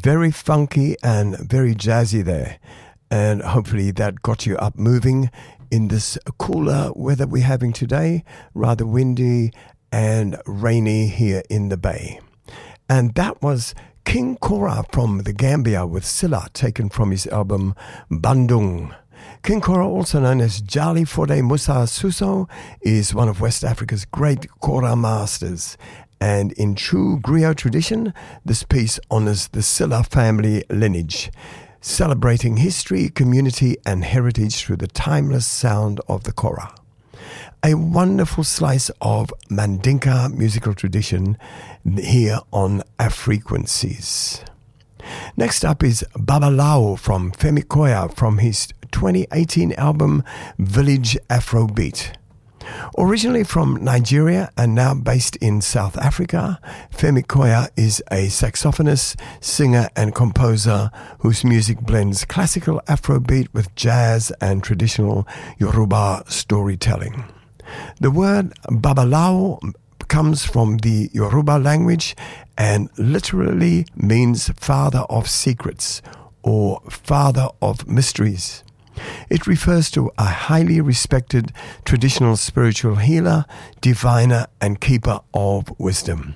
Very funky and very jazzy there. And hopefully that got you up moving in this cooler weather we're having today, rather windy and rainy here in the Bay. And that was King Kora from the Gambia with Silla, taken from his album Bandung. King Kora, also known as Jali Fode Musa Suso, is one of West Africa's great Kora masters. And in true griot tradition, this piece honors the Silla family lineage, celebrating history, community, and heritage through the timeless sound of the kora. A wonderful slice of Mandinka musical tradition here on Afrequencies. Next up is Babalao from Femi Koya from his 2018 album Village Afrobeat. Originally from Nigeria and now based in South Africa, Femi Koya is a saxophonist, singer and composer whose music blends classical Afrobeat with jazz and traditional Yoruba storytelling. The word Babalao comes from the Yoruba language and literally means father of secrets or father of mysteries. It refers to a highly respected traditional spiritual healer, diviner, and keeper of wisdom.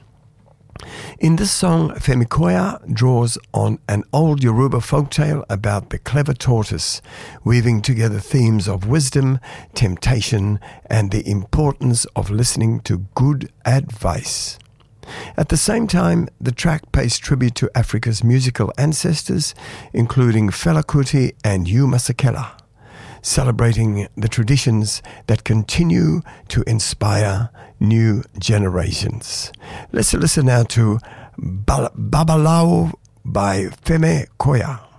In this song, Femi Koya draws on an old Yoruba folktale about the clever tortoise, weaving together themes of wisdom, temptation, and the importance of listening to good advice. At the same time, the track pays tribute to Africa's musical ancestors, including Fela Kuti and Hugh Masekela, celebrating the traditions that continue to inspire new generations. Let's listen now to Babalao by Femi Koya.